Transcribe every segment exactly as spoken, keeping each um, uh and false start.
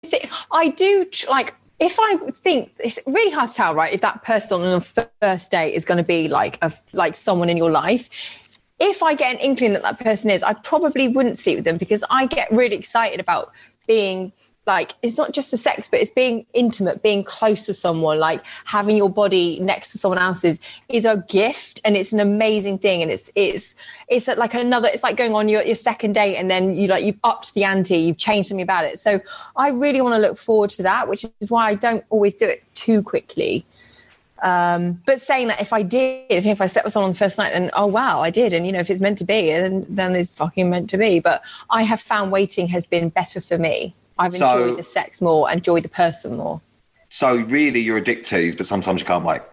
th- I do like, if I think it's really hard to tell, right, if that person on the first date is going to be like a, like someone in your life. If I get an inkling that that person is, I probably wouldn't sleep with them, because I get really excited about being like, it's not just the sex, but it's being intimate, being close to someone, like having your body next to someone else's is a gift, and it's an amazing thing. And it's, it's, it's like another, it's like going on your, your second date, and then you like, you've upped the ante, you've changed something about it. So I really want to look forward to that, which is why I don't always do it too quickly. Um, but saying that, if I did, if, if I slept with someone on the first night, then, oh, wow, I did. And, you know, if it's meant to be, then, then it's fucking meant to be. But I have found waiting has been better for me. I've so, enjoyed the sex more, enjoyed the person more. So really you're a dick tease, but sometimes you can't wait.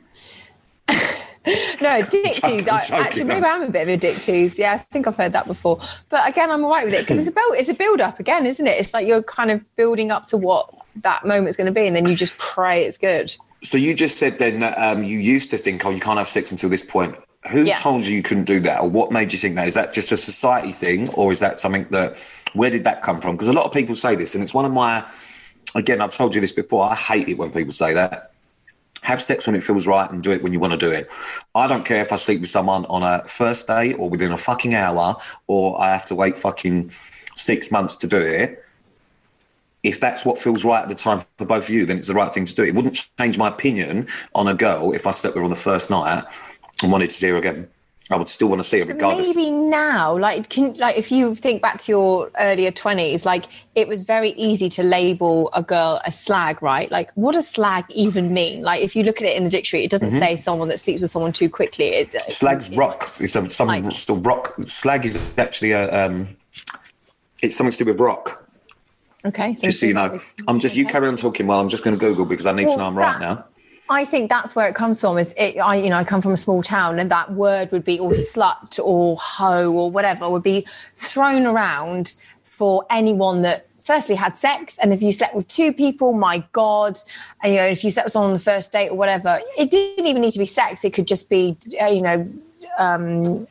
No, dick tease. I, actually, maybe I'm a bit of a dick tease. Yeah, I think I've heard that before. But again, I'm all right with it, because it's a build, it's a build up again, isn't it? It's like you're kind of building up to what that moment's going to be, and then you just pray it's good. So you just said then that um, you used to think, oh, you can't have sex until this point. Who yeah. told you you couldn't do that? Or what made you think that? Is that just a society thing? Or is that something that, where did that come from? Because a lot of people say this, and it's one of my, again, I've told you this before, I hate it when people say that. Have sex when it feels right and do it when you want to do it. I don't care if I sleep with someone on a first date or within a fucking hour, or I have to wait fucking six months to do it. If that's what feels right at the time for both of you, then it's the right thing to do. It wouldn't change my opinion on a girl if I slept with her on the first night and wanted to see her again. I would still want to see her regardless. Maybe now, like, can, like if you think back to your earlier twenties, like it was very easy to label a girl a slag, right? Like, what does slag even mean? Like, if you look at it in the dictionary, it doesn't mm-hmm. say someone that sleeps with someone too quickly. It, Slag's it, rock. It's a, something like, still rock. Slag is actually a. Um, it's something to do with rock. Okay. So just so you know, I'm just, okay. you carry on talking while I'm just going to Google, because I need well, to know I'm right that, now. I think that's where it comes from. Is it, I, you know, I come from a small town, and that word would be, or slut or hoe or whatever, would be thrown around for anyone that firstly had sex. And if you slept with two people, my God, and, you know, if you slept with someone on the first date or whatever, it didn't even need to be sex. It could just be, uh, you know, um,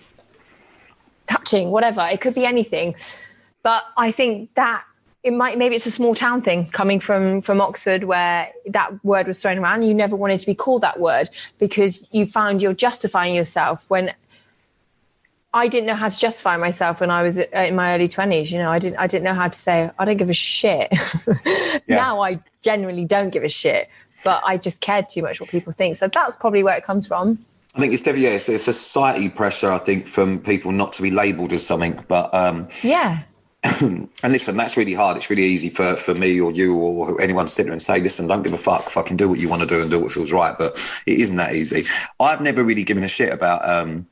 touching, whatever. It could be anything. But I think that, it might, maybe it's a small town thing coming from, from Oxford, where that word was thrown around. You never wanted to be called that word because you found you're justifying yourself, when I didn't know how to justify myself when I was in my early twenties. You know, I didn't, I didn't know how to say, I don't give a shit. Yeah. Now I genuinely don't give a shit, but I just cared too much what people think. So that's probably where it comes from. I think it's definitely, yeah, it's, it's society pressure, I think, from people not to be labelled as something, but um, yeah. And listen, that's really hard. It's really easy for, for me or you or anyone to sit there and say, listen, don't give a fuck, fucking do what you want to do and do what feels right. But it isn't that easy. I've never really given a shit about um,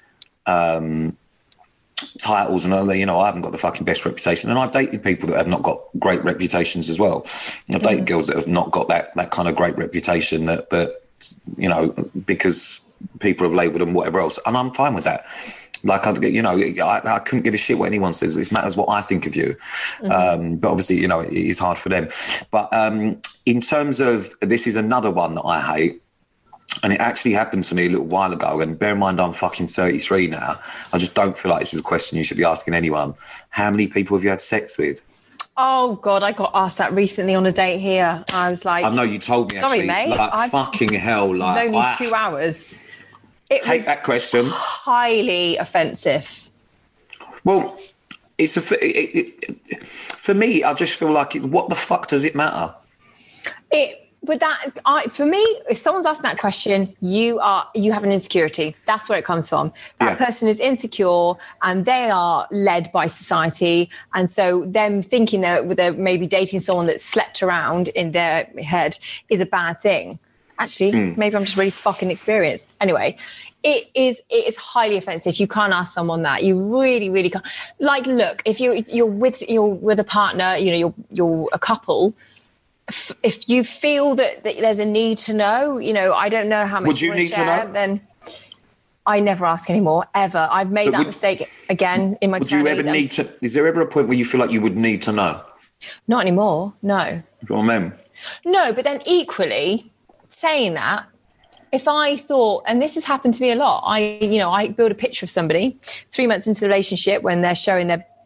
um, titles and all that. You know, I haven't got the fucking best reputation. And I've dated people that have not got great reputations as well. And I've dated mm. girls that have not got that that kind of great reputation that, that you know, because people have labelled them whatever else. And I'm fine with that. Like, I, you know, I, I couldn't give a shit what anyone says. It matters what I think of you. Mm-hmm. Um, but obviously, you know, it is hard for them. But um, in terms of, this is another one that I hate. And it actually happened to me a little while ago. And bear in mind, I'm fucking thirty-three now. I just don't feel like this is a question you should be asking anyone. How many people have you had sex with? Oh, God, I got asked that recently on a date here. I was like... I know, you told me, sorry, actually. Mate, like, I've fucking hell. Like, only I, two hours. It hate was that question. Highly offensive. Well, it's a, it, it, for me, I just feel like, it, what the fuck does it matter? It, but that, I, for me, if someone's asking that question, you are, you have an insecurity. That's where it comes from. That yeah. person is insecure and they are led by society. And so them thinking that they're maybe dating someone that's slept around in their head is a bad thing. Actually, mm. maybe I'm just really fucking experienced. Anyway, it is it is highly offensive. You can't ask someone that. You really, really can't. Like, look, if you you're with you're with a partner, you know, you're you're a couple. If, if you feel that, that there's a need to know, you know, I don't know how much would you, you need share, to know. Then I never ask anymore ever. I've made but that would, mistake again in my. Would you ever need to? Is there ever a point where you feel like you would need to know? Not anymore. No. Go on, then. No, but then equally. Saying that, if I thought, and this has happened to me a lot, I, you know, I build a picture of somebody three months into the relationship when they're showing their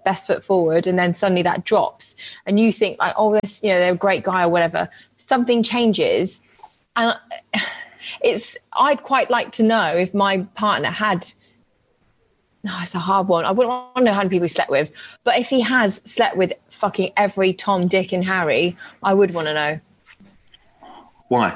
best foot forward, and then suddenly that drops, and you think like, oh, this, you know, they're a great guy or whatever. Something changes, and it's. I'd quite like to know if my partner had. No, oh, it's a hard one. I wouldn't want to know how many people he slept with, but if he has slept with fucking every Tom, Dick, and Harry, I would want to know. Why?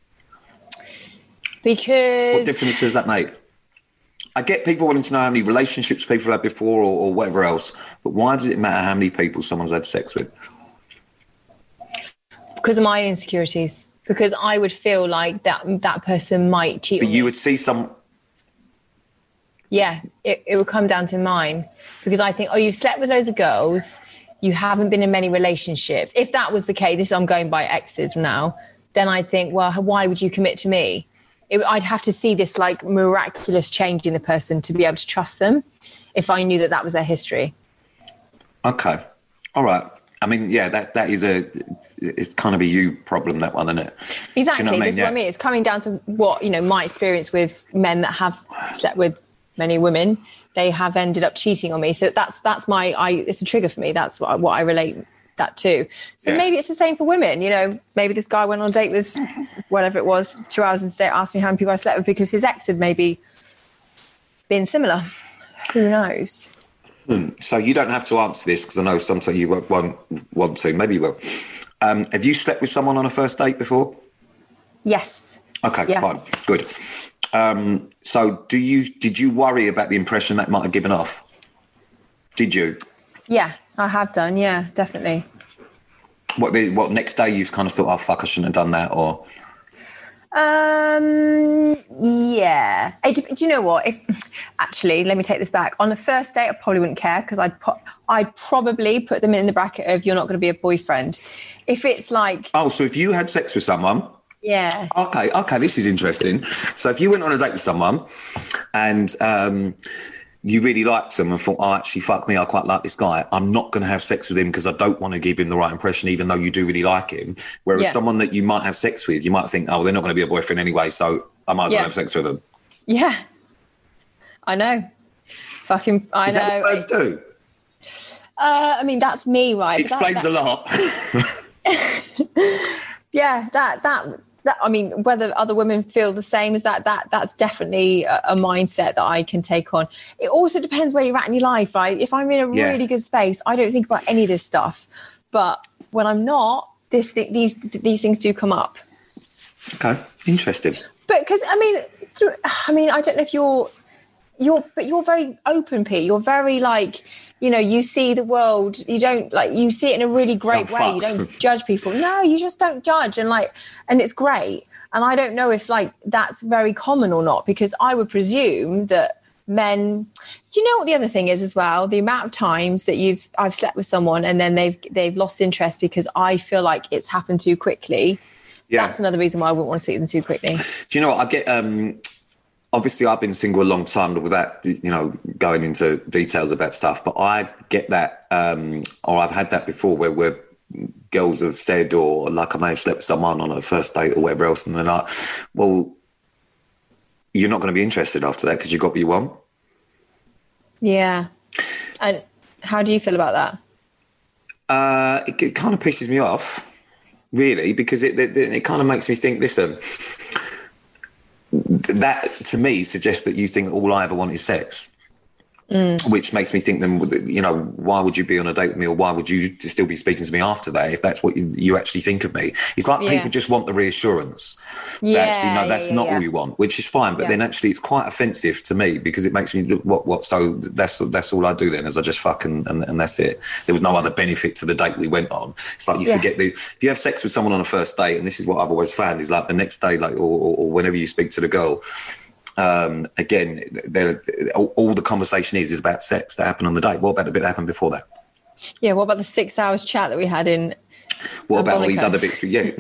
Because what difference does that make? I get people wanting to know how many relationships people had before, or, or whatever else, but why does it matter how many people someone's had sex with? Because of my insecurities. Because I would feel like that that person might cheat. But on you me. would see some. Yeah, it, it would come down to mine, because I think, oh, you've slept with loads of girls, you haven't been in many relationships. If that was the case, this I'm going by exes now, then I think, well, why would you commit to me? It, I'd have to see this like miraculous change in the person to be able to trust them if I knew that that was their history. Okay. All right. I mean, yeah, that, that is a, it's kind of a you problem, that one, isn't it? Exactly. You know what I mean? This is yeah. what I mean. It's coming down to what, you know, my experience with men that have slept with many women, they have ended up cheating on me. So that's that's my, I, it's a trigger for me. That's what I, what I relate that to. So yeah. Maybe it's the same for women. You know, maybe this guy went on a date with whatever it was, two hours into date, asked me how many people I slept with because his ex had maybe been similar. Who knows? Hmm. So you don't have to answer this because I know sometimes you won't want to. Maybe you will. Um, have you slept with someone on a first date before? Yes. Okay, yeah. Fine. Good. Um, so do you, did you worry about the impression that might have given off? Did you? Yeah, I have done. Yeah, definitely. What, the, what next day you've kind of thought, oh, fuck, I shouldn't have done that, or? Um, yeah. It, do you know what? If actually, let me take this back. On the first date, I probably wouldn't care because I'd put, I'd probably put them in the bracket of you're not going to be a boyfriend. If it's like, oh, so if you had sex with someone, yeah. Okay, okay, this is interesting. So if you went on a date with someone and um, you really liked them and thought, oh, actually, fuck me, I quite like this guy, I'm not going to have sex with him because I don't want to give him the right impression, even though you do really like him. Whereas yeah. someone that you might have sex with, you might think, oh, they're not going to be a boyfriend anyway, so I might as yeah. well have sex with them. Yeah, I know. Fucking, I is know. That what birds do? Uh, I mean, that's me, right? It explains that, that... a lot. yeah, that that. That, I mean, whether other women feel the same as that, that that's definitely a, a mindset that I can take on. It also depends where you're at in your life, right? If I'm in a yeah. really good space, I don't think about any of this stuff. But when I'm not, this th- these these things do come up. Okay, interesting. But because I mean, through, I mean, I don't know if you're you're, but you're very open, Pete. You're very like, you know, you see the world. You don't like you see it in a really great way. You don't judge people. No, you just don't judge, and like, and it's great. And I don't know if like that's very common or not, because I would presume that men. Do you know what the other thing is as well? The amount of times that you've I've slept with someone and then they've they've lost interest because I feel like it's happened too quickly. Yeah. That's another reason why I wouldn't want to see them too quickly. Do you know what I get? Um, obviously, I've been single a long time without, you know, going into details about stuff. But I get that, um, or I've had that before, where where girls have said, or like I may have slept with someone on a first date or whatever else, and they're like, "Well, you're not going to be interested after that because you got what you want." Yeah, and how do you feel about that? Uh, it, it kind of pisses me off. Really, because it, it it kind of makes me think, listen, that to me suggests that you think all I ever want is sex, mm. which makes me think, then, you know, why would you be on a date with me, or why would you still be speaking to me after that if that's what you, you actually think of me? It's like yeah. people just want the reassurance. Yeah, that actually, no, that's yeah, yeah, not yeah. all you want, which is fine. But yeah. then actually it's quite offensive to me because it makes me look, what, what, so that's that's all I do then is I just fuck and, and, and that's it. There was no other benefit to the date we went on. It's like you yeah. forget the, if you have sex with someone on a first date, and this is what I've always found, is like the next day, like, or, or, or whenever you speak to the girl, um, again, all, all the conversation is, is about sex that happened on the date. What about the bit that happened before that? Yeah, what about the six hours chat that we had in What about all these other bits? Yeah.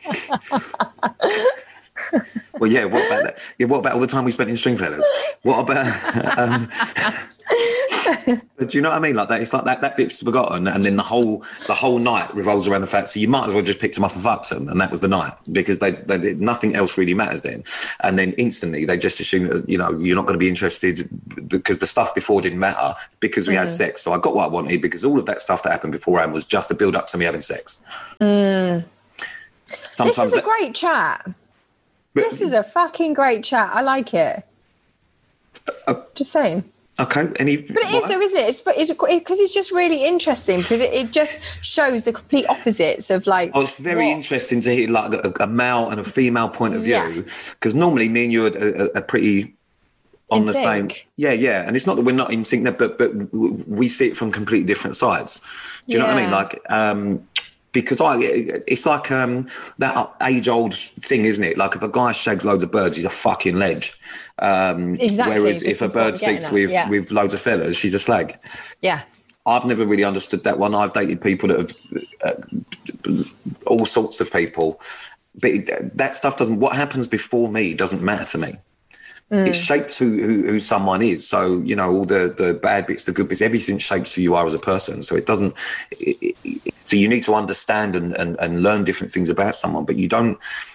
Well, yeah, what about that? Yeah, what about all the time we spent in Stringfellas? What about... Um... But do you know what I mean? Like that, it's like that that bit's forgotten, and then the whole the whole night revolves around the fact. So you might as well just picked them up and fucked them, and that was the night, because they, they nothing else really matters then. And then instantly they just assume that, you know, you're not going to be interested because the stuff before didn't matter because we mm. had sex. So I got what I wanted because all of that stuff that happened beforehand was just a build up to me having sex. Mm. Sometimes this is a that, great chat. but, This is a fucking great chat. I like it. Uh, just saying. Okay. Any, but it is, though, isn't it? It's because it's, it's, it's just really interesting because it, it just shows the complete opposites of like. Oh, it's very what? interesting to hear like a, a male and a female point of view, because yeah. normally me and you are, are, are pretty on in the sync. same. Yeah, yeah. And it's not that we're not in sync, but but we see it from completely different sides. Do you yeah. know what I mean? Like, um, because I, it's like um, that age-old thing, isn't it? Like if a guy shags loads of birds, he's a fucking ledge. Um, exactly. Whereas this if a bird sticks with, yeah. with loads of fellas, she's a slag. Yeah. I've never really understood that one. I've dated people that have uh, all sorts of people, but that stuff doesn't. What happens before me doesn't matter to me. Mm. It shapes who, who who someone is. So you know, all the the bad bits, the good bits, everything shapes who you are as a person. So it doesn't. It, it, so you need to understand and, and and learn different things about someone, but you don't.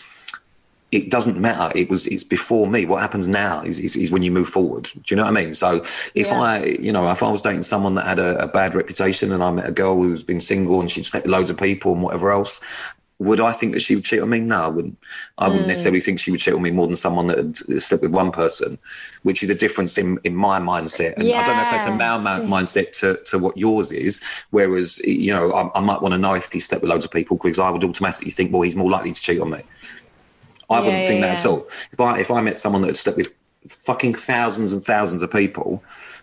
It doesn't matter. It was. It's before me. What happens now is, is, is when you move forward. Do you know what I mean? So if yeah. I, you know, if I was dating someone that had a, a bad reputation, and I met a girl who's been single and she'd slept with loads of people and whatever else, would I think that she would cheat on me? No, I wouldn't. I wouldn't mm. necessarily think she would cheat on me more than someone that had slept with one person, which is the difference in, in my mindset. And yeah. I don't know if that's a male mindset to, to what yours is. Whereas, you know, I, I might want to know if he slept with loads of people, because I would automatically think, well, he's more likely to cheat on me. I wouldn't yeah, think yeah, that yeah. at all. If I if I met someone that had slept with fucking thousands and thousands of people,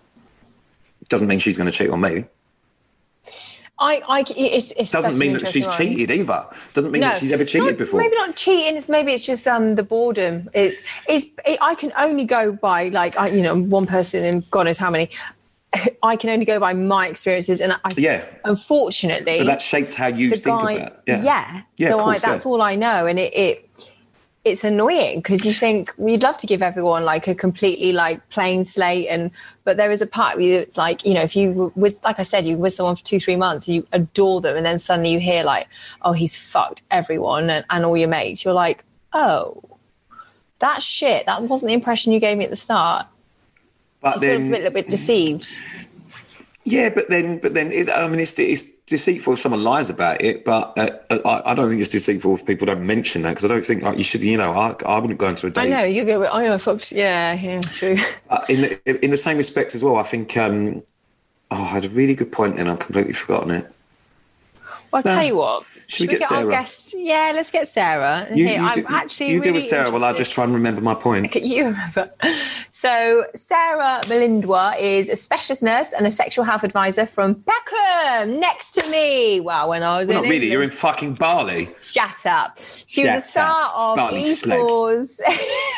it doesn't mean she's going to cheat on me. I, I it's, it's doesn't mean that she's one. cheated either. Doesn't mean no, that she's ever cheated not, before. Maybe not cheating. It's maybe it's just um the boredom. It's it's it, I can only go by like I, you know one person and God knows how many. I can only go by my experiences, and I yeah. unfortunately, but that shaped how you think guy, about. Yeah, yeah. yeah so course, I, that's yeah. all I know, and it. it it's annoying because you think well, you'd love to give everyone like a completely like plain slate, and but there is a part of you that's like, you know, if you were with, like I said, you were with someone for two, three months, you adore them, and then suddenly you hear like, oh, he's fucked everyone and, and all your mates. You're like, oh, that shit, that wasn't the impression you gave me at the start. But you then, feel a little bit deceived. Yeah, but then, but then, it, I mean, it's it's deceitful if someone lies about it. But uh, I, I don't think it's deceitful if people don't mention that, because I don't think like you should. You know, I, I wouldn't go into a date. I know you go. Oh, yeah, fucked. Yeah, yeah, true. Uh, in the, in the same respect as well, I think. Um, oh, I had a really good point, and I've completely forgotten it. Well, I'll no. tell you what. Should we, we get, get Sarah? Our guest? Yeah, let's get Sarah. You, hey, you I'm do, actually you really deal with Sarah interested. while I just try and remember my point. Okay, you remember. So Sarah Melindwa is a specialist nurse and a sexual health advisor from Peckham, next to me. Well, when I was well, in not really. England. You're in fucking Bali. Shut up. She Shut was a star up. of Bali E four's of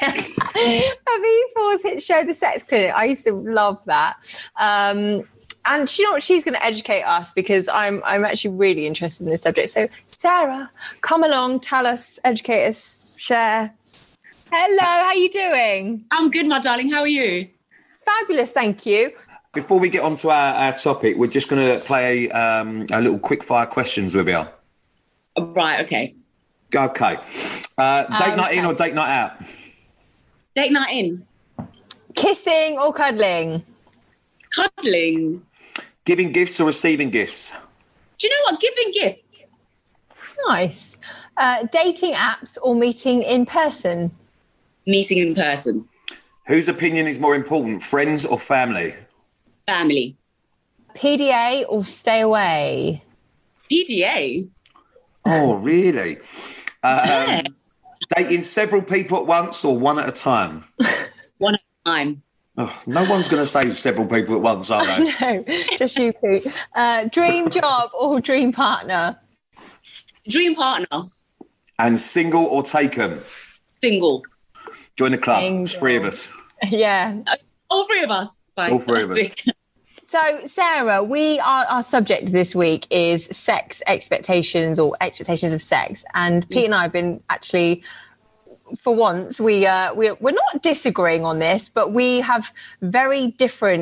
E four's hit show, The Sex Clinic. I used to love that. Um, And you know what? She's going to educate us because I'm I'm actually really interested in this subject. So, Sarah, come along, tell us, educate us, share. Hello, how are you doing? I'm good, my darling. How are you? Fabulous, thank you. Before we get on to our, our topic, we're just going to play um, a little quick fire questions with you. Right, okay. Okay. Uh, date um, night okay. in or date night out? Date night in. Kissing or cuddling? Cuddling. Giving gifts or receiving gifts? Do you know what? Giving gifts. Nice. Uh, dating apps or meeting in person? Meeting in person. Whose opinion is more important, friends or family? Family. P D A or stay away? P D A? Oh, really? Um, yeah. Dating several people at once or one at a time? One at a time. Oh, no one's going to say several people at once, are they? No, just you, Pete. Uh, dream job or dream partner? Dream partner. And single or taken? Single. Join the club. Single. It's three of us. Yeah. Uh, all three of us. Fine. All three of us. So, Sarah, we are, our subject this week is sex expectations or expectations of sex. And Pete and I have been actually... For once, we uh, we're we're not disagreeing on this, but we have very different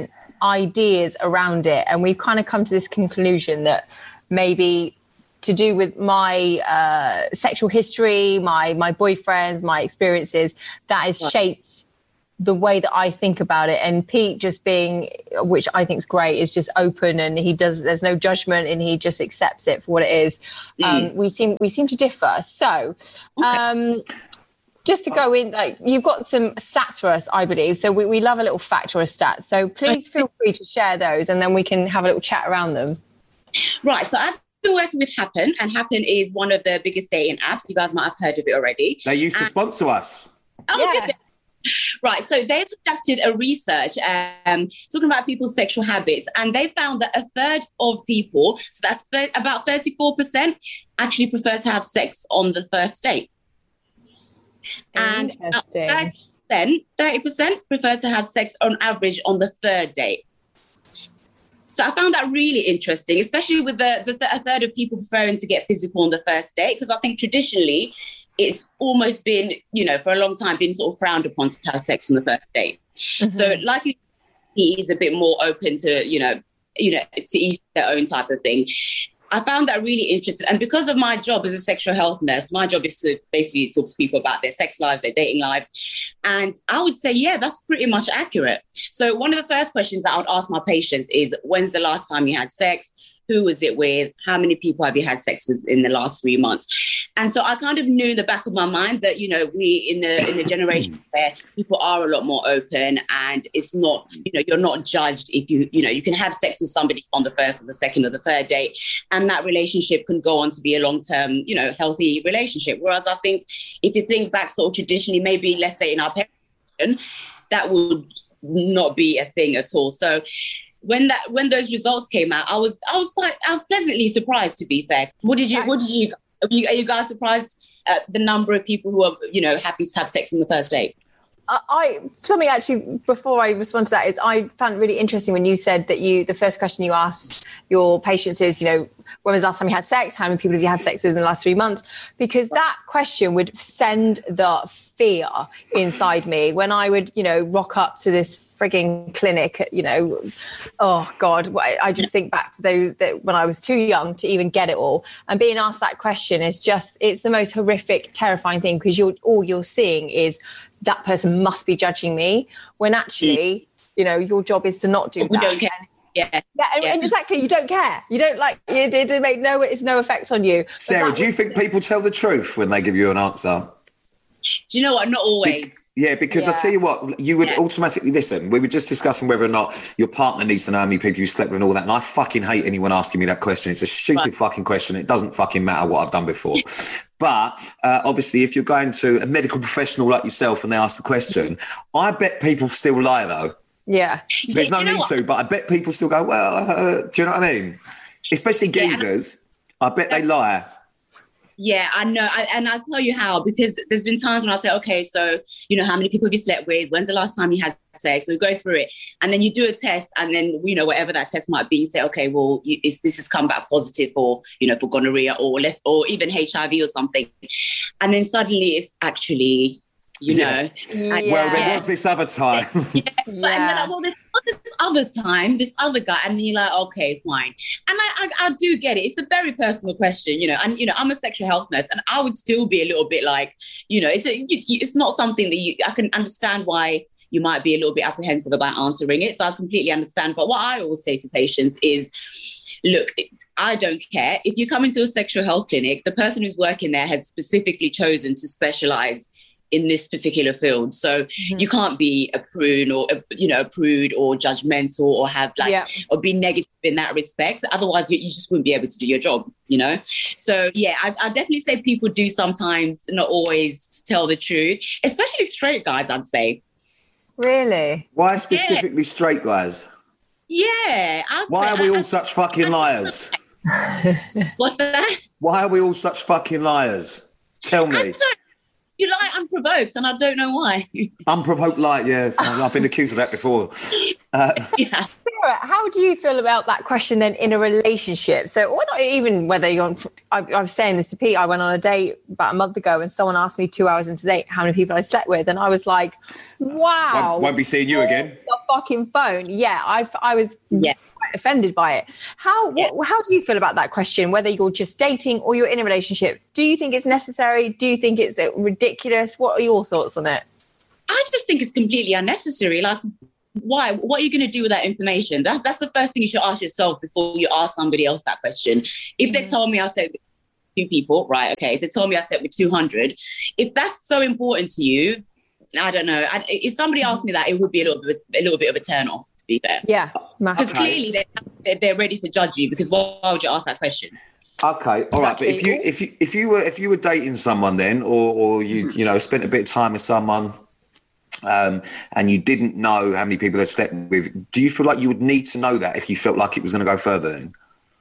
ideas around it. And we've kind of come to this conclusion that maybe to do with my uh, sexual history, my my boyfriends, my experiences, that has shaped the way that I think about it. And Pete just being, which I think is great, is just open, and he does, there's no judgment, and he just accepts it for what it is. Mm. Um, we seem we seem to differ. So um, just to go in, like, you've got some stats for us, I believe. So we, we love a little fact or a stat. So please feel free to share those, and then we can have a little chat around them. Right. So I've been working with Happn, and Happn is one of the biggest dating apps. You guys might have heard of it already. They used to and- sponsor us. Oh, yeah. Did they? Right, so they've conducted a research um, talking about people's sexual habits, and they found that a third of people, so that's th- about thirty-four percent, actually prefer to have sex on the first date. And Interesting. thirty percent, thirty percent prefer to have sex on average on the third date. So I found that really interesting, especially with the, the th- a third of people preferring to get physical on the first date, because I think traditionally it's almost been, you know, for a long time been sort of frowned upon to have sex on the first date. Mm-hmm. So like he is a bit more open to, you know, you know, to each their own type of thing. I found that really interesting. And because of my job as a sexual health nurse, my job is to basically talk to people about their sex lives, their dating lives. And I would say, yeah, that's pretty much accurate. So one of the first questions that I would ask my patients is, when's the last time you had sex? Who was it with? How many people have you had sex with in the last three months? And so I kind of knew in the back of my mind that, you know, we in the in the generation where people are a lot more open, and it's not, you know, you're not judged if you, you know, you can have sex with somebody on the first or the second or the third date, and that relationship can go on to be a long-term, you know, healthy relationship. Whereas I think if you think back sort of traditionally, maybe let's say in our parents, that would not be a thing at all. So When that when those results came out, I was I was quite I was pleasantly surprised, to be fair. What did you What did you are you, are you guys surprised at the number of people who are, you know, happy to have sex on the first date? I, I something actually before I respond to that is I found it really interesting when you said that you the first question you asked your patients is, you know, when was the last time you had sex? How many people have you had sex with in the last three months? Because that question would send the fear inside me when I would, you know, rock up to this frigging clinic, you know, oh God, I just think back to those that when I was too young to even get it all. And being asked that question is just, it's the most horrific, terrifying thing, because you're all you're seeing is that person must be judging me, when actually, you know, your job is to not do we that. Don't care. Yeah. Yeah, and, yeah. and exactly. You don't care. You don't like it. It make no. It's no effect on you. Sarah, do you think people tell the truth when they give you an answer? Do you know what? Not always. Be- yeah, because yeah. I tell you what, you would yeah. automatically listen. We were just discussing whether or not your partner needs to know how many people you slept with and all that. And I fucking hate anyone asking me that question. It's a stupid right. fucking question. It doesn't fucking matter what I've done before. But uh, obviously, if you're going to a medical professional like yourself and they ask the question, I bet people still lie though. Yeah. There's no you know need what? to, but I bet people still go, well, uh, do you know what I mean? Especially geezers. Yeah, I bet they lie. Yeah, I know. I, and I'll tell you how, because there's been times when I say, okay, so, you know, how many people have you slept with? When's the last time you had sex? So we go through it. And then you do a test, and then, you know, whatever that test might be, you say, okay, well, you, it's, this has come back positive for, you know, for gonorrhea or less, or even H I V or something. And then suddenly it's actually, you know. Yeah. And, well, there yeah. was this other time. yeah. yeah. And then, like, well, there's this other time, this other guy, and you're like, okay, fine. And I, I, I do get it. It's a very personal question, you know. And you know, I'm a sexual health nurse, and I would still be a little bit like, you know, it's a, it's not something that you. I can understand why you might be a little bit apprehensive about answering it. So I completely understand. But what I always say to patients is, look, I don't care. If you come into a sexual health clinic, the person who's working there has specifically chosen to specialize in this particular field. So mm-hmm. you can't be a prune or, a, you know, a prude or judgmental or have like, yeah. or be negative in that respect. Otherwise you, you just wouldn't be able to do your job, you know? So yeah, I, I definitely say people do sometimes not always tell the truth, especially straight guys, I'd say. Really? Why specifically yeah. straight guys? Yeah. I'd Why say, are we I, all such fucking liars? What's that? Why are we all such fucking liars? Tell me. You lie unprovoked, and I don't know why. Unprovoked lie, yeah. I've been accused of that before. Uh, yeah. Sarah, how do you feel about that question then in a relationship? So, or not even whether you're on, I, I was saying this to Pete, I went on a date about a month ago and someone asked me two hours into the date how many people I slept with. And I was like, wow. Won't, won't be seeing you again. The fucking phone. Yeah, I I was yeah. quite offended by it. How what, Yeah. how do you feel about that question? Whether you're just dating or you're in a relationship, do you think it's necessary? Do you think it's ridiculous? What are your thoughts on it? I just think it's completely unnecessary. Like, why? What are you going to do with that information? That's that's the first thing you should ask yourself before you ask somebody else that question. If mm-hmm. they told me I said two people, right? Okay. If they told me I said with two hundred, if that's so important to you, I don't know. I, if somebody asked me that, it would be a little bit a little bit of a turn off. To be fair, yeah, because okay. clearly they're, they're ready to judge you. Because why would you ask that question? Okay, all right. But if you if you if you were if you were dating someone then, or or you you know spent a bit of time with someone. Um, and you didn't know how many people they slept with, do you feel like you would need to know that if you felt like it was going to go further then?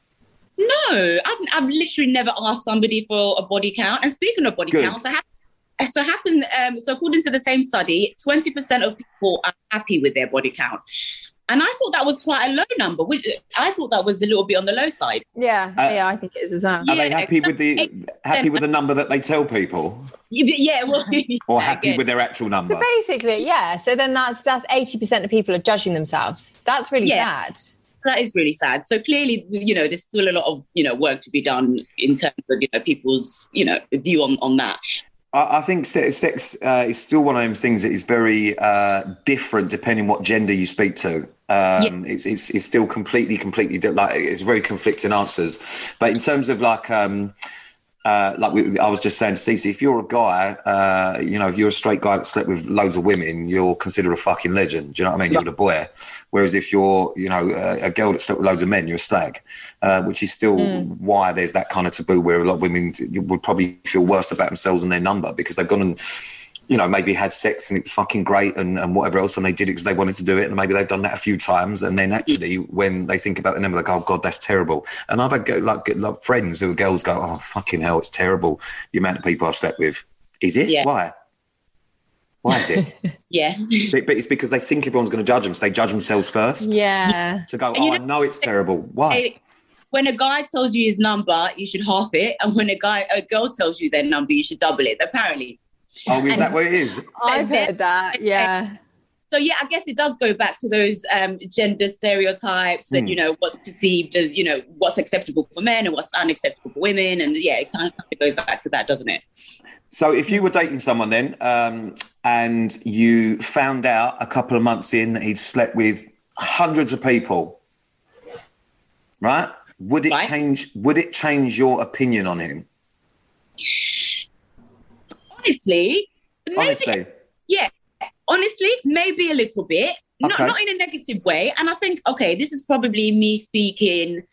No, I've, I've literally never asked somebody for a body count. And speaking of body Good. count, so, ha- so, happen, um, so according to the same study, twenty percent of people are happy with their body count. And I thought that was quite a low number. I thought that was a little bit on the low side. Yeah, uh, yeah, I think it is as well. Are yeah, they happy with the happy with the number that they tell people? Yeah, well, or happy again. with their actual number? So basically, yeah. So then that's that's eighty percent of people are judging themselves. That's really yeah. sad. That is really sad. So clearly, you know, there's still a lot of, you know, work to be done in terms of, you know, people's, you know, view on, on that. I think sex uh, is still one of those things that is very uh, different depending what gender you speak to. Um, yeah. it's, it's it's still completely, completely like it's very conflicting answers. But in terms of like, um, uh, like we, I was just saying to Cece, if you're a guy, uh, you know, if you're a straight guy that slept with loads of women, you're considered a fucking legend. Do you know what I mean? You're the boy. Whereas if you're, you know, a, a girl that slept with loads of men, you're a slag. Uh, which is still mm. why there's that kind of taboo where a lot of women would probably feel worse about themselves and their number because they've gone and, you know, maybe had sex and it's fucking great and, and whatever else, and they did it because they wanted to do it, and maybe they've done that a few times, and then actually when they think about the number, they go, oh God, that's terrible. And I've had like, like friends who are girls go, oh fucking hell, it's terrible, the amount of people I've slept with. Is it? Yeah. Why? Why is it? yeah. But, but it's because they think everyone's going to judge them, so they judge themselves first. Yeah. To go, oh, know, I know it's terrible. Why? When a guy tells you his number, you should half it, and when a guy, a girl tells you their number, you should double it. Apparently. Oh, is that what it is? I've heard that, yeah. So, yeah, I guess it does go back to those um, gender stereotypes and, mm. you know, what's perceived as, you know, what's acceptable for men and what's unacceptable for women. And, yeah, it kind of goes back to that, doesn't it? So if you were dating someone then um, and you found out a couple of months in that he'd slept with hundreds of people, right? Would it right. change, would it change your opinion on him? Honestly, honestly, maybe, yeah, honestly, maybe a little bit, not okay. not in a negative way. And I think, okay, this is probably me speaking,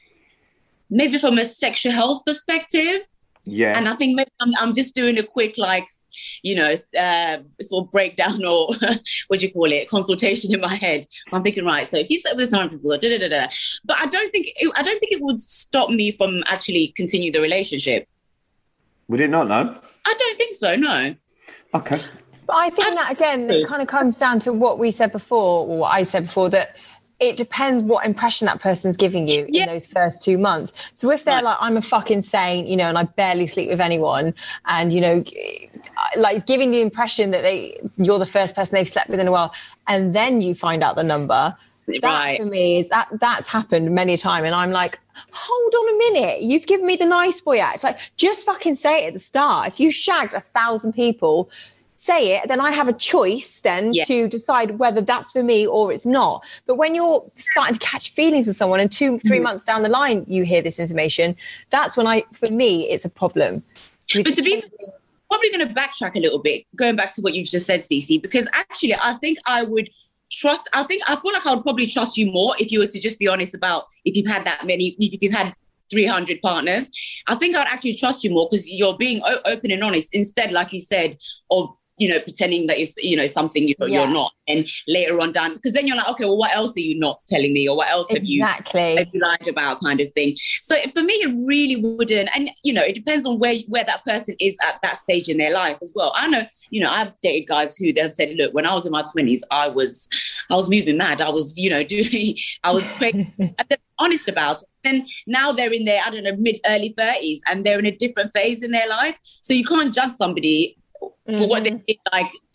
maybe from a sexual health perspective. Yeah, and I think maybe I'm, I'm just doing a quick, like, you know, uh, sort of breakdown or what do you call it, consultation in my head. So I'm thinking, right, so if you slept with some people, da da da da, but I don't think it, I don't think it would stop me from actually continue the relationship. Would it not? No. I don't think so, no. Okay. But I think that, again, it kind of comes down to what we said before, or what I said before, that it depends what impression that person's giving you yeah. in those first two months. So if they're right. like, I'm a fucking saint, you know, and I barely sleep with anyone, and, you know, like giving the impression that they you're the first person they've slept with in a while, and then you find out the number, that right. for me is that that's happened many a time, and I'm like, hold on a minute, you've given me the nice boy act. Like, just fucking say it at the start. If you shagged a thousand people, say it, then I have a choice then yeah. to decide whether that's for me or it's not. But when you're starting to catch feelings with someone and two, three mm. months down the line, you hear this information, that's when I, for me, it's a problem. But to be probably going to backtrack a little bit, going back to what you've just said, Cece, because actually I think I would trust, I think, I feel like I would probably trust you more if you were to just be honest about if you've had that many, if you've had three hundred partners. I think I would actually trust you more because you're being o- open and honest instead, like you said, of, you know, pretending that it's, you know, something you're, yeah. you're not. And later on down, because then you're like, okay, well, what else are you not telling me? Or what else have, exactly. you, have you lied about, kind of thing. So for me, it really wouldn't. And, you know, it depends on where, where that person is at that stage in their life as well. I know, you know, I've dated guys who they've said, look, when I was in my twenties, I was, I was moving mad. I was, you know, doing, I was crazy. And they're honest about it. And now they're in their, I don't know, mid, early thirties, and they're in a different phase in their life. So you can't judge somebody for mm-hmm. what they did, like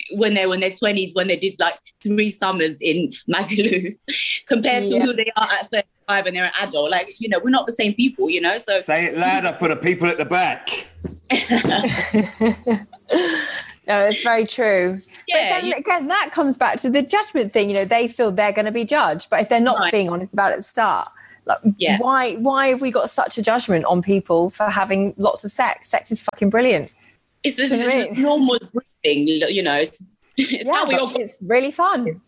when they were in their twenties, when they did like three summers in Magaluf, compared to Yeah. who they are at thirty-five and they're an adult. Like, you know, we're not the same people, you know? So Say it louder for the people at the back. No, it's very true. Yeah, but then, you- again, that comes back to the judgment thing. You know, they feel they're going to be judged, but if they're not Right. being honest about it at the start, like, Yeah. why why have we got such a judgment on people for having lots of sex? Sex is fucking brilliant. it's just, Do you know it's what I just mean? normal breathing, you know, it's, it's Yeah, how we but all it's really fun.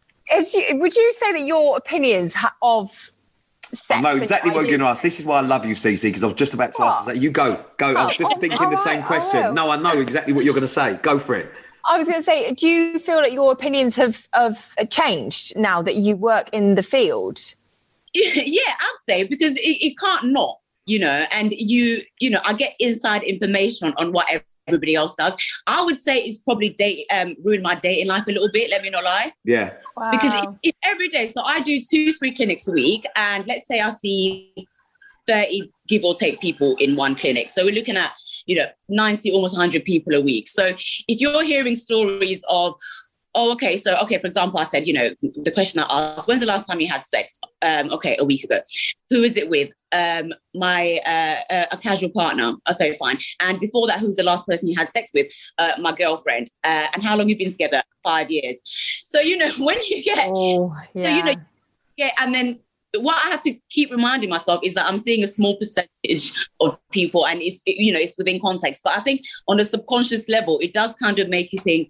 Is you, would you say that your opinions ha- of sex? I know and exactly what you're ideas- going to ask. This is why I love you, Cece, because I was just about to ask What? that. You go, go. I was Oh, just oh, thinking all the right, same I question. will. No, I know exactly what you're going to say. Go for it. I was going to say, do you feel that your opinions have, have changed now that you work in the field? yeah, I'd say, because it, it can't not, you know, and you, you know, I get inside information on what everybody else does. I would say it's probably date, um, ruined my dating life a little bit, let me not lie. Yeah. Wow. Because it, it's every day. So I do two, three clinics a week, and let's say I see thirty, give or take, people in one clinic. So we're looking at, you know, ninety, almost one hundred people a week. So if you're hearing stories of, oh, okay, so, okay, for example, I said, you know, the question I asked, when's the last time you had sex? Um, okay, a week ago. Who is it with? Um, my, uh, uh, a casual partner. I say, fine. And before that, who's the last person you had sex with? Uh, my girlfriend. Uh, and how long you been together? Five years. So, you know, when you get, Oh, yeah. so, you know, yeah, and then what I have to keep reminding myself is that I'm seeing a small percentage of people, and it's, you know, it's within context. But I think on a subconscious level, it does kind of make you think,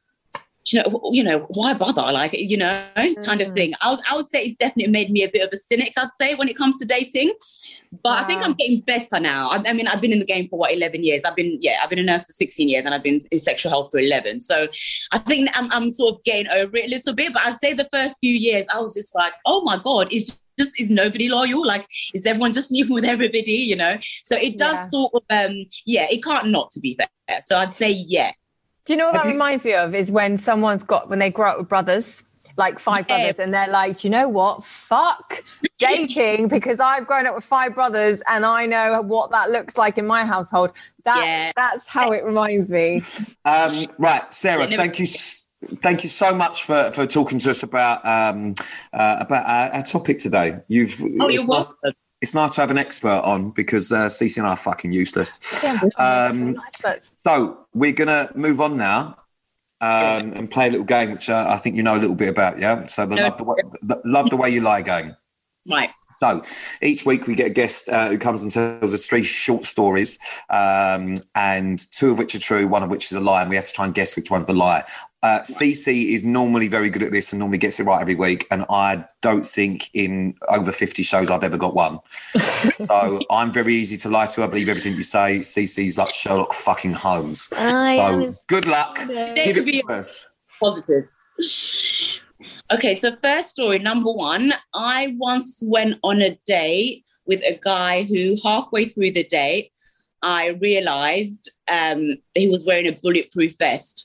you know, you know, why bother? Like, you know, kind of Mm. thing. I would, I would say it's definitely made me a bit of a cynic, I'd say, when it comes to dating. But I think Wow. I'm getting better now. I, I mean, I've been in the game for what, eleven years. I've been, yeah, I've been a nurse for sixteen years, and I've been in sexual health for eleven. So I think I'm, I'm sort of getting over it a little bit. But I'd say the first few years, I was just like, oh my God, is just, is nobody loyal? Like, is everyone just sleeping with everybody, you know? So it does Yeah. sort of, um, yeah, it can't not to be fair. So I'd say, yeah. Do you know what Have that you- reminds me of? Is when someone's got, when they grow up with brothers, like five Yeah. brothers, and they're like, do you know what? Fuck dating, because I've grown up with five brothers and I know what that looks like in my household. That Yeah. That's how it reminds me. Um, right, Sarah, Yeah, never- thank you. s- Thank you so much for, for talking to us about um, uh, about our, our topic today. You've Oh, it's you're nice, welcome. it's nice to have an expert on, because uh, Cece and I are fucking useless. Yeah, Um, but So we're gonna move on now um, and play a little game, which uh, I think you know a little bit about. Yeah. So the No. love the, way, the love the way you lie game. Right. So each week we get a guest uh, who comes and tells us three short stories, um, and two of which are true, one of which is a lie, and we have to try and guess which one's the lie. Uh, Cece is normally very good at this and normally gets it right every week, and I don't think in over fifty shows I've ever got one. So I'm very easy to lie to. I believe everything you say. Cece's like Sherlock fucking Holmes. I So am- good luck. There Give could it be to us. positive. Okay, so first story, number one. I once went on a date with a guy who halfway through the date, I realised um, he was wearing a bulletproof vest.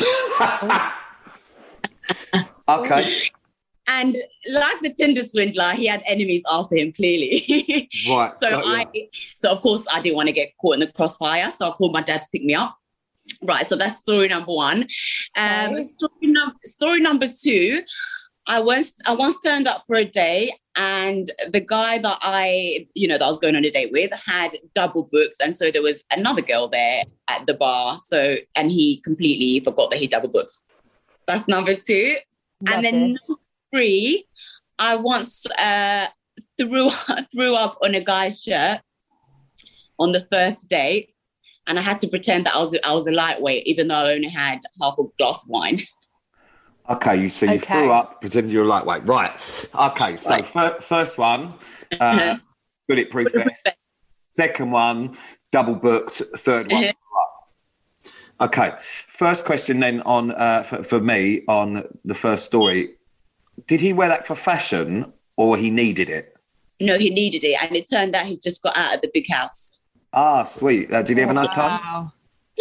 Okay. And like the Tinder swindler, he had enemies after him, clearly. Right, so got ya. I, so of course, I didn't want to get caught in the crossfire. So I called my dad to pick me up. Right. So that's story number one. Um, Okay. story, num- story number two. I once I once turned up for a date, and the guy that I, you know, that I was going on a date with had double booked, and so there was another girl there at the bar. So, and he completely forgot that he double booked. That's number two. Love and then this. number three, I once uh, threw threw up on a guy's shirt on the first date, and I had to pretend that I was I was a lightweight, even though I only had half a glass of wine. Okay, you so you Okay. threw up, pretended you're a lightweight. Right. Okay, so Right. fir- first one, uh, bulletproof vest. Second one, double booked. Third one, threw up. Okay, first question then on uh, for, for me on the first story. Did he wear that for fashion or he needed it? No, he needed it, and it turned out he just got out of the big house. Ah, sweet. Uh, did he have a nice time? Wow.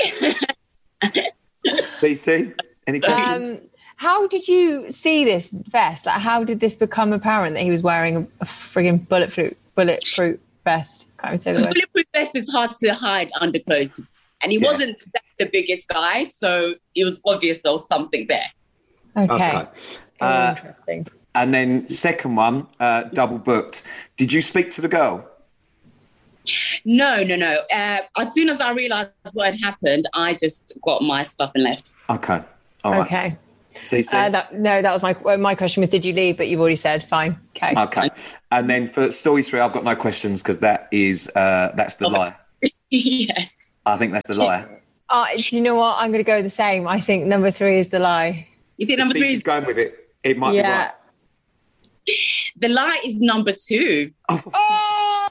C C, any questions? Um, how did you see this vest? Like, how did this become apparent that he was wearing a, a frigging bulletproof bulletproof vest? Can't even say the A word. bulletproof vest is hard to hide under clothes, and he Yeah. wasn't that the biggest guy. So it was obvious there was something there. Okay. Okay. Uh, Interesting. And then second one, uh, double booked. Did you speak to the girl? No, no, no. Uh, as soon as I realised what had happened, I just got my stuff and left. Okay. All right. Okay. See, see? Uh, that, no, that was my well, my question was, did you leave? But you've already said fine. Okay. Okay. And then for story three, I've got no questions because that is uh, that's the Okay. lie. Yeah. I think that's the lie. Uh, do you know what? I'm going to go the same. I think number three is the lie. You think number See, three she's is going with it. It might Yeah. be right. the lie is number two. Oh,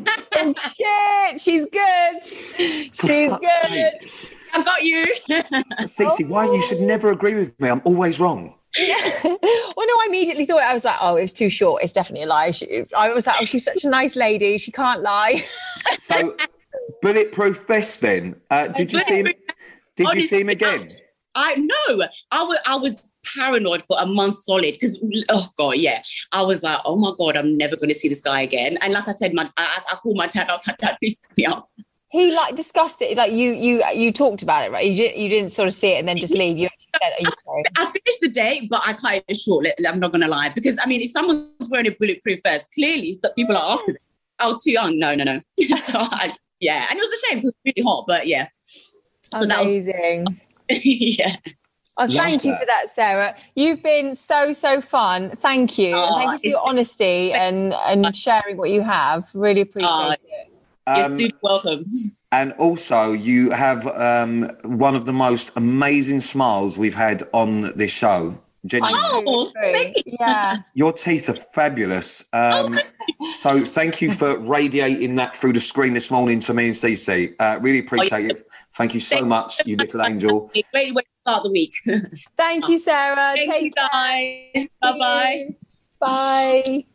shit. She's good. She's fuck's good. sake. I got you. Cece, why you should never agree with me? I'm always wrong. Well, no, I immediately thought, I was like, oh, it was too short. It's definitely a lie. She, I was like, oh, she's such a nice lady. She can't lie. So, bulletproof vest then. Uh, did you see him? Did you see him again? I no, I was I was paranoid for a month solid because oh god, yeah, I was like, oh my god, I'm never going to see this guy again. And like I said, my I, I called my dad. I was like, Dad, please pick me up. He like discussed it. Like you, you, you talked about it, right? You didn't, you didn't sort of see it and then just leave. You actually said, "Are you sorry?" I finished the date, but I cut it short. I'm not going to lie because I mean, if someone's wearing a bulletproof vest, clearly so people are after them. I was too young. No, no, no. so I, yeah, and it was a shame because it was really hot, but yeah. So Amazing. That was, yeah. Oh, thank Love you that. for that, Sarah. You've been so, so fun. Thank you. Oh, and thank you for your honesty and, and sharing what you have. Really appreciate Oh, it. You're Um, super welcome. And also, you have um, one of the most amazing smiles we've had on this show. Genuinely. Oh, True. Yeah. Your teeth are fabulous. Um, so thank you for radiating that through the screen this morning to me and Cece. Uh, really appreciate it. Thank you so Thank much, you little angel. Great way to start the week. Thank you, Sarah. Thank Take you, care. guys. Bye-bye. Bye.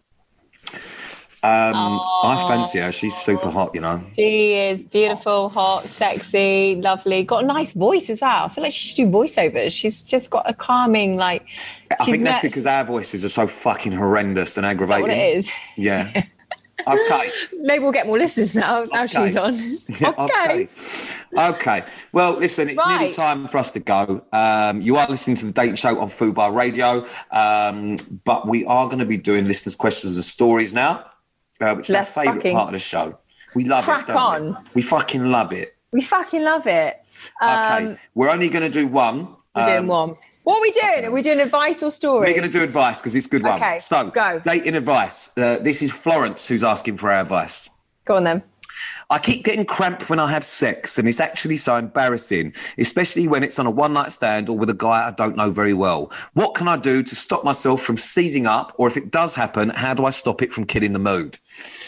Um, I fancy her. She's super hot, you know. She is beautiful, hot, sexy, lovely. Got a nice voice as well. I feel like she should do voiceovers. She's just got a calming, like. I she's think that's met- because our voices are so fucking horrendous and Is that aggravating. what it is. Yeah. Okay. Maybe we'll get more listeners now. Now Okay. she's on. Yeah, Okay. okay. Okay. Well, listen, it's nearly Right. time for us to go. Um, you are listening to the Dating Show on Fubar Radio, um, but we are going to be doing listeners' questions and stories now, uh, which is Let's our favourite fucking part of the show. We love crack it, don't we? on. We fucking love it. We fucking love it. Um, Okay. We're only going to do one. We're doing Um, one. What are we doing? Are we doing advice or story? We're going to do advice because it's a good one. Okay, So, go. dating advice. Uh, this is Florence who's asking for our advice. Go on then. I keep getting cramp when I have sex, and it's actually so embarrassing, especially when it's on a one-night stand or with a guy I don't know very well. What can I do to stop myself from seizing up? Or if it does happen, how do I stop it from killing the mood?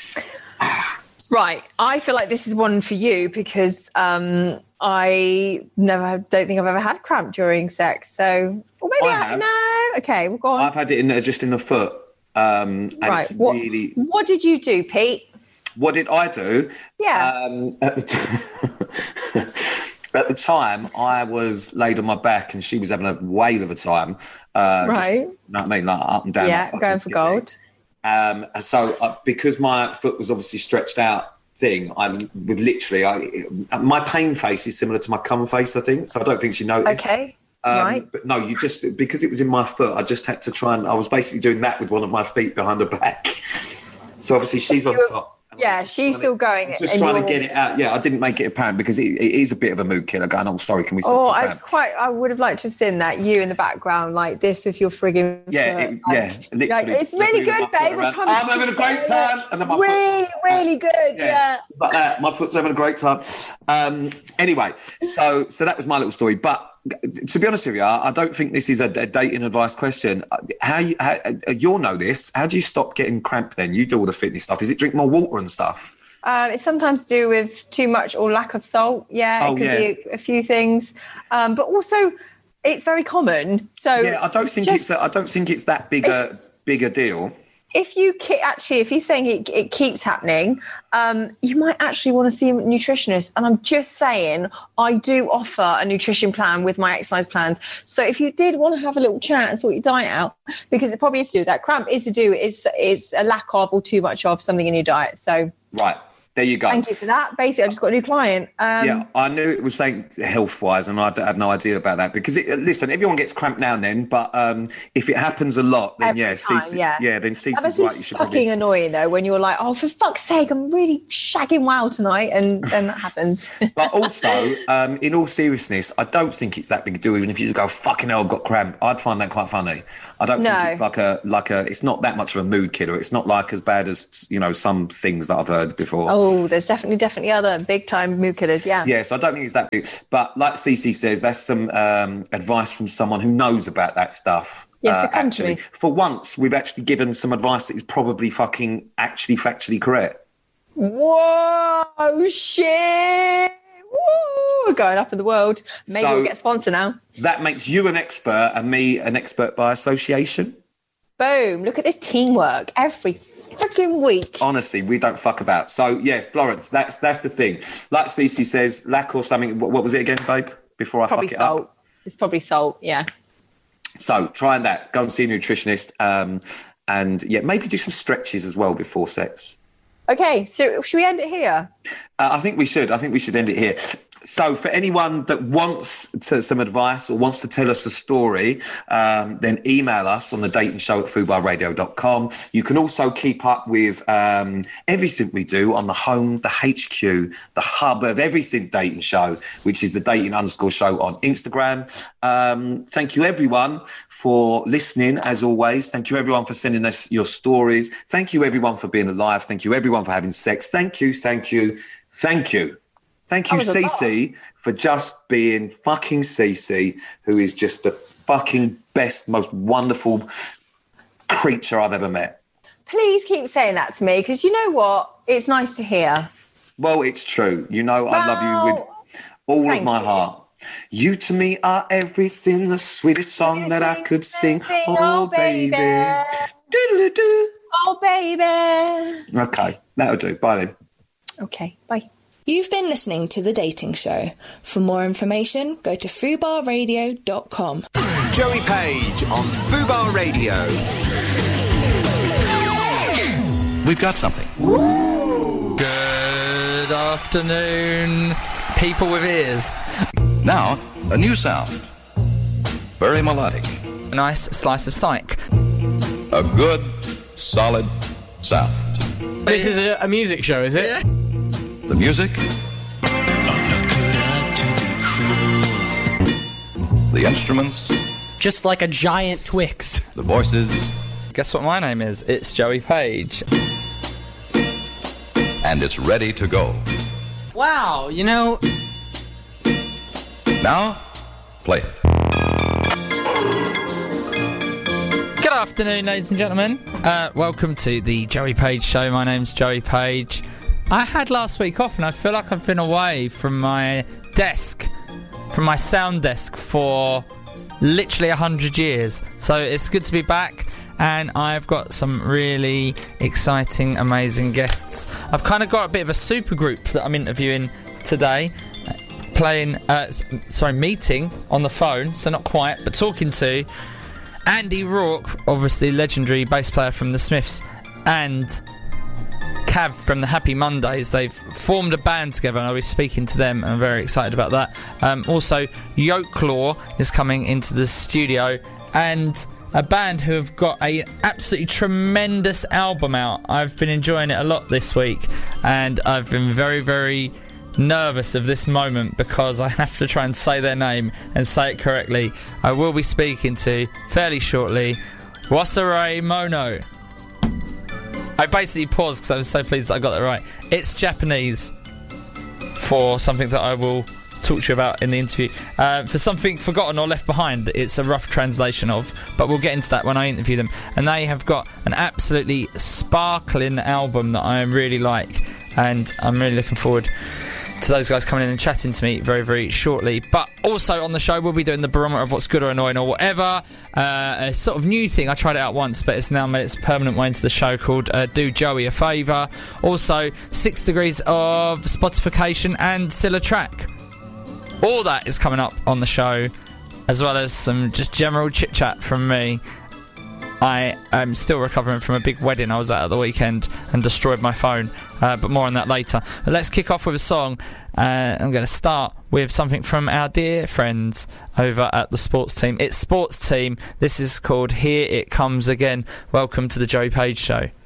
Right. I feel like this is one for you because um, I never don't think I've ever had cramp during sex. So, or maybe I I, have. no. Okay, well, go on. I've had it in just in the foot. Um, and right. it's What, really... what did you do, Pete? What did I do? Yeah. Um, at, the t- at the time, I was laid on my back and she was having a whale of a time. Uh, just, Right. you know what I mean? Like up and down. Yeah, like fucking going for skipping. gold. Um, so uh, because my foot was obviously stretched out thing, I would literally, I, my pain face is similar to my cum face, I think. So I don't think she noticed. Okay. Um, right. But no, you just, because it was in my foot, I just had to try and, I was basically doing that with one of my feet behind her back. So obviously she's on you were- top. Yeah, she's still going. Just and trying to you're- get it out. Yeah, I didn't make it apparent because it, it is a bit of a mood killer going, oh, sorry, can we stop Oh, the I cramp? quite. I would have liked to have seen that you in the background like this with your frigging. Yeah, foot, it, like- yeah, literally. like, it's really moving good, my foot babe. We're around. coming I'm having a great time. And then my foot- Really, really good. Yeah. like that. My foot's having a great time. Um, anyway, so so that was my little story. But to be honest with you, I don't think this is a, a dating advice question. How you how, you'll know this? How do you stop getting cramp? Then you do all the fitness stuff. Is it drink more water and stuff? Um, it's sometimes to do with too much or lack of salt. Yeah, Oh, it could yeah. be a, a few things, um, but also it's very common. So Yeah, I don't think just- it's a, I don't think it's that big a big a deal. if you ke- actually, if he's saying it, it keeps happening, um, you might actually want to see a nutritionist. And I'm just saying, I do offer a nutrition plan with my exercise plans. So if you did want to have a little chat and sort your diet out, because it probably is to do with that cramp, is to do is is a lack of or too much of something in your diet. So Right. There you go. Thank you for that. Basically, I just got a new client. Um, yeah, I knew it was saying health-wise, and I had no idea about that because, it, listen, everyone gets cramped now and then, but um, if it happens a lot, then Every yeah, time, Cece, yeah. yeah, then Cece's That must be right. You should fucking probably... annoying though when you're like, oh, for fuck's sake, I'm really shagging well tonight, and then that happens. But also, um, in all seriousness, I don't think it's that big a deal. Even if you just go, fucking hell, I've got cramp, I'd find that quite funny. I don't No. think it's like a like a. It's not that much of a mood killer. It's not like as bad as, you know, some things that I've heard before. Oh, there's definitely, definitely other big time mood killers. Yeah. Yeah, so I don't think it's that big. But like Cece says, that's some um, advice from someone who knows about that stuff. Yes, uh, it come to actually. me. For once, we've actually given some advice that is probably fucking actually factually correct. Whoa, shit. Woo, we're going up in the world. Maybe So- we'll get a sponsor now. That makes you an expert and me an expert by association. Boom. Look at this teamwork every fucking week. Honestly, we don't fuck about. So yeah, Florence, that's that's the thing. Like Cece says, lack or something. What, what was it again, babe? Before I Probably fuck it salt. up. It's probably salt. Yeah. So trying that. Go and see a nutritionist. Um, and yeah, maybe do some stretches as well before sex. Okay. So should we end it here? Uh, I think we should. I think we should end it here. So for anyone that wants to, some advice or wants to tell us a story, um, then email us on the dating show at fubar radio dot com. You can also keep up with um, everything we do on the home, the H Q, the hub of everything dating show, which is the dating underscore show on Instagram. Um, thank you, everyone, for listening, as always. Thank you, everyone, for sending us your stories. Thank you, everyone, for being alive. Thank you, everyone, for having sex. Thank you, thank you, thank you. Thank you, That was a lot. Cece, for just being fucking Cece, who is just the fucking best, most wonderful creature I've ever met. Please keep saying that to me because you know what? It's nice to hear. Well, it's true. You know, I love you with all of thank my you. heart. You to me are everything, the sweetest song that I could sing. Oh, baby. Doodle-doo. Oh, baby. Okay, that'll do. Bye then. Okay, bye. You've been listening to The Dating Show. For more information, go to fubar radio dot com. Joey Page on Fubar Radio. We've got something. Good afternoon, people with ears. Now, a new sound. Very melodic. A nice slice of psych. A good, solid sound. This is a, a music show, is it? Yeah. The music. The instruments. Just like a giant Twix. The voices. Guess what my name is? It's Joey Page. And it's ready to go. Wow, you know... Now, play it. Good afternoon, ladies and gentlemen. Uh, welcome to the Joey Page Show. My name's Joey Page. I had last week off and I feel like I've been away from my desk, from my sound desk for literally a hundred years. So it's good to be back and I've got some really exciting, amazing guests. I've kind of got a bit of a super group that I'm interviewing today, playing, uh, sorry, meeting on the phone, so not quite, but talking to Andy Rourke, obviously legendary bass player from the Smiths, and Cav from the Happy Mondays. They've formed a band together and I'll be speaking to them and I'm very excited about that. Um, also, Yokelore is coming into the studio and a band who have got a absolutely tremendous album out. I've been enjoying it a lot this week and I've been very, very nervous of this moment because I have to try and say their name and say it correctly. I will be speaking to, fairly shortly, Wasare Mono. I basically paused because I was so pleased that I got that right. It's Japanese for something that I will talk to you about in the interview. Uh, for something forgotten or left behind, it's a rough translation of, but we'll get into that when I interview them. And they have got an absolutely sparkling album that I really like, and I'm really looking forward to those guys coming in and chatting to me very, very shortly. But also on the show, we'll be doing the barometer of what's good or annoying or whatever. Uh, a sort of new thing. I tried it out once, but it's now made its permanent way into the show called uh, Do Joey a Favour. Also, six degrees of Spotification and Silla Track. All that is coming up on the show, as well as some just general chit-chat from me. I am still recovering from a big wedding I was at at the weekend and destroyed my phone, uh, but more on that later. But let's kick off with a song. Uh, I'm going to start with something from our dear friends over at the Sports Team. It's Sports Team. This is called Here It Comes Again. Welcome to the Joey Page Show.